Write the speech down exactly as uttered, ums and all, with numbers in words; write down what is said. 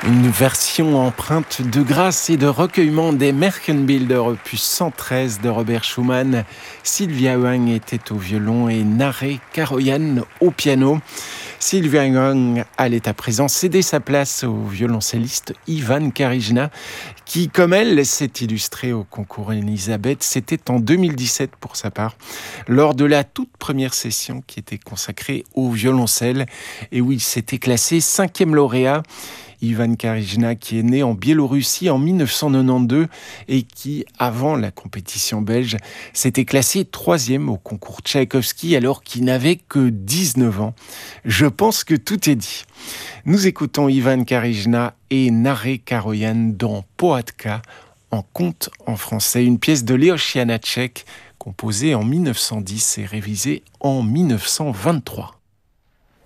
Une version empreinte de grâce et de recueillement des Märchenbilder, opus cent treize de Robert Schumann. Sylvia Huang était au violon et Naré Karoyan au piano. Sylvia Huang allait à présent céder sa place au violoncelliste Ivan Karijna, qui, comme elle, s'est illustré au concours Elisabeth. C'était en deux mille dix-sept pour sa part, lors de la toute première session qui était consacrée au violoncelle, et où il s'était classé cinquième lauréat. Ivan Karijna, qui est né en Biélorussie en mille neuf cent quatre-vingt-douze et qui, avant la compétition belge, s'était classé troisième au concours Tchaïkovski alors qu'il n'avait que dix-neuf ans. Je pense que tout est dit. Nous écoutons Ivan Karijna et Naré Karoyan dans Pohatka, en conte en français, une pièce de Leoš Janáček composée en mille neuf cent dix et révisée en mille neuf cent vingt-trois.